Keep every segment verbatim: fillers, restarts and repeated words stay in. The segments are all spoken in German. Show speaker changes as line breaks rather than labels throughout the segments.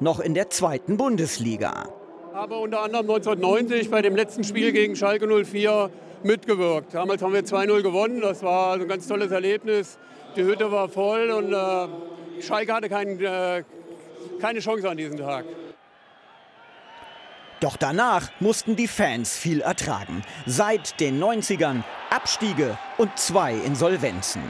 noch in der zweiten Bundesliga.
Ich habe unter anderem neunzehnhundertneunzig bei dem letzten Spiel gegen Schalke null vier mitgewirkt. Damals haben wir zwei null gewonnen, das war ein ganz tolles Erlebnis. Die Hütte war voll und äh, Schalke hatte kein, äh, keine Chance an diesem Tag.
Doch danach mussten die Fans viel ertragen. Seit den neunzigern Abstiege und zwei Insolvenzen.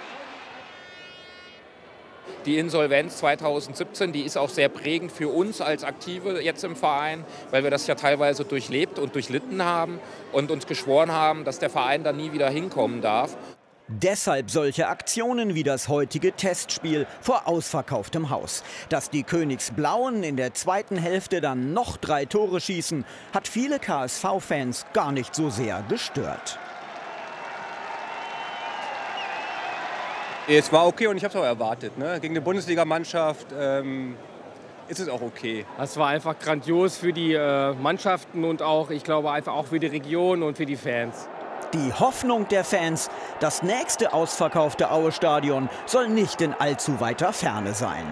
Die Insolvenz zweitausendsiebzehn, die ist auch sehr prägend für uns als Aktive jetzt im Verein, weil wir das ja teilweise durchlebt und durchlitten haben und uns geschworen haben, dass der Verein da nie wieder hinkommen darf.
Deshalb solche Aktionen wie das heutige Testspiel vor ausverkauftem Haus. Dass die Königsblauen in der zweiten Hälfte dann noch drei Tore schießen, hat viele K S V-Fans gar nicht so sehr gestört.
Es war okay und ich habe es auch erwartet. Ne? Gegen eine Bundesligamannschaft ähm, ist es auch okay.
Es war einfach grandios für die äh, Mannschaften und auch, ich glaube, einfach auch für die Region und für die Fans.
Die Hoffnung der Fans, das nächste ausverkaufte Aue-Stadion soll nicht in allzu weiter Ferne sein.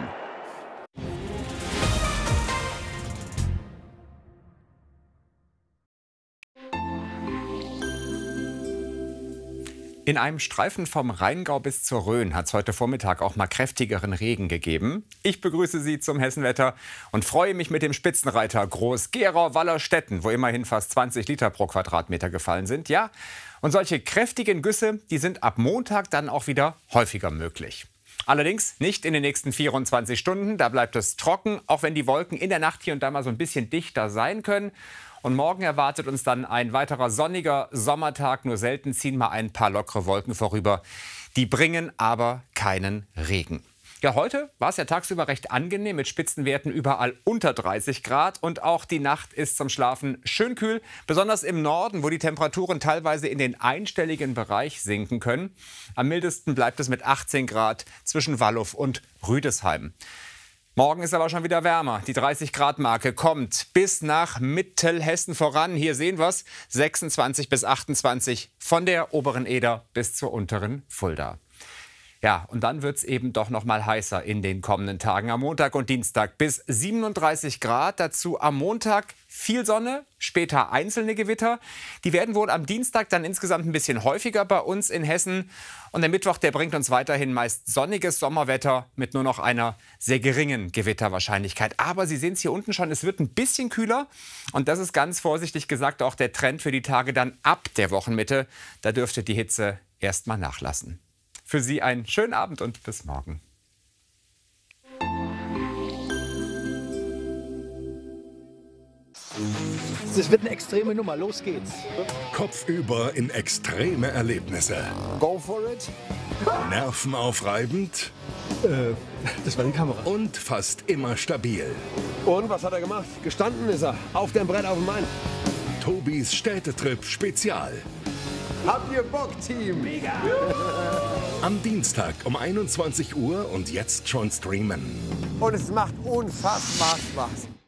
In einem Streifen vom Rheingau bis zur Rhön hat es heute Vormittag auch mal kräftigeren Regen gegeben. Ich begrüße Sie zum Hessenwetter und freue mich mit dem Spitzenreiter Groß-Gerau-Wallerstetten, wo immerhin fast zwanzig Liter pro Quadratmeter gefallen sind. Ja, und solche kräftigen Güsse, die sind ab Montag dann auch wieder häufiger möglich. Allerdings nicht in den nächsten vierundzwanzig Stunden. Da bleibt es trocken, auch wenn die Wolken in der Nacht hier und da mal so ein bisschen dichter sein können. Und morgen erwartet uns dann ein weiterer sonniger Sommertag. Nur selten ziehen mal ein paar lockere Wolken vorüber. Die bringen aber keinen Regen. Ja, heute war es ja tagsüber recht angenehm mit Spitzenwerten überall unter dreißig Grad. Und auch die Nacht ist zum Schlafen schön kühl. Besonders im Norden, wo die Temperaturen teilweise in den einstelligen Bereich sinken können. Am mildesten bleibt es mit achtzehn Grad zwischen Walluff und Rüdesheim. Morgen ist aber schon wieder wärmer. Die dreißig Grad Marke kommt bis nach Mittelhessen voran. Hier sehen wir es, sechsundzwanzig bis achtundzwanzig von der oberen Eder bis zur unteren Fulda. Ja, und dann wird es eben doch noch mal heißer in den kommenden Tagen. Am Montag und Dienstag bis siebenunddreißig Grad. Dazu am Montag viel Sonne, später einzelne Gewitter. Die werden wohl am Dienstag dann insgesamt ein bisschen häufiger bei uns in Hessen. Und der Mittwoch, der bringt uns weiterhin meist sonniges Sommerwetter mit nur noch einer sehr geringen Gewitterwahrscheinlichkeit. Aber Sie sehen es hier unten schon, es wird ein bisschen kühler. Und das ist ganz vorsichtig gesagt auch der Trend für die Tage dann ab der Wochenmitte. Da dürfte die Hitze erst mal nachlassen. Für Sie einen schönen Abend und bis morgen.
Es wird eine extreme Nummer. Los geht's.
Kopfüber in extreme Erlebnisse.
Go for it.
Nervenaufreibend.
Äh, das war die Kamera.
Und fast immer stabil.
Und was hat er gemacht? Gestanden ist er. Auf dem Brett auf dem Main.
Tobis Städtetrip Spezial.
Habt ihr Bock, Team? Mega!
Am Dienstag um einundzwanzig Uhr und jetzt schon streamen.
Und es macht unfassbar Spaß.